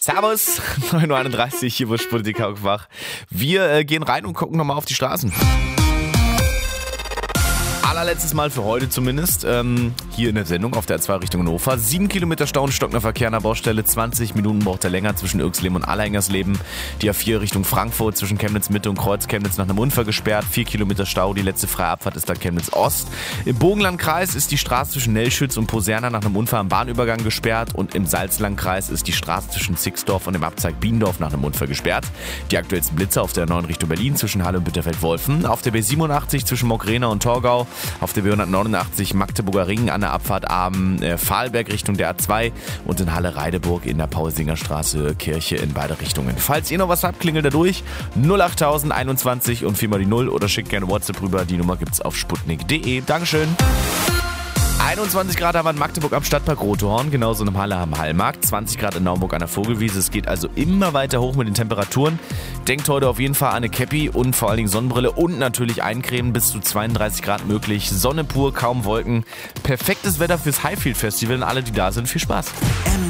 Servus, 9.31 Uhr, hier wird Politik wach. Wir gehen rein und gucken nochmal auf die Straßen. Allerletztes Mal für heute zumindest, hier in der Sendung auf der A2 Richtung Hannover. 7 Kilometer Stau und stockender Verkehr an der Baustelle, 20 Minuten braucht er länger zwischen Irxleben und Allerhengersleben. Die A4 Richtung Frankfurt zwischen Chemnitz Mitte und Kreuz Chemnitz nach einem Unfall gesperrt. 4 Kilometer Stau, die letzte freie Abfahrt ist da Chemnitz Ost. Im Bogenlandkreis ist die Straße zwischen Nellschütz und Poserna nach einem Unfall am Bahnübergang gesperrt. Und im Salzlandkreis ist die Straße zwischen Zixdorf und dem Abzweig Biendorf nach einem Unfall gesperrt. Die aktuellsten Blitze auf der 9 Richtung Berlin zwischen Halle und Bitterfeld-Wolfen. Auf der B87 zwischen Mokrena und Torgau. Auf der B189 Magdeburger Ring an der Abfahrt Fahlberg Richtung der A2 und in Halle-Reideburg in der Pausingerstraße Kirche in beide Richtungen. Falls ihr noch was habt, klingelt da durch. 08000 21 und 4 mal die 0 oder schickt gerne WhatsApp rüber. Die Nummer gibt's auf sputnik.de. Dankeschön. 21 Grad haben wir in Magdeburg am Stadtpark Rothorn, genauso in Halle am Hallmarkt, 20 Grad in Naumburg an der Vogelwiese. Es geht also immer weiter hoch mit den Temperaturen. Denkt heute auf jeden Fall an eine Cappy und vor allen Dingen Sonnenbrille und natürlich eincremen, bis zu 32 Grad möglich. Sonne pur, kaum Wolken. Perfektes Wetter fürs Highfield Festival und alle, die da sind, viel Spaß.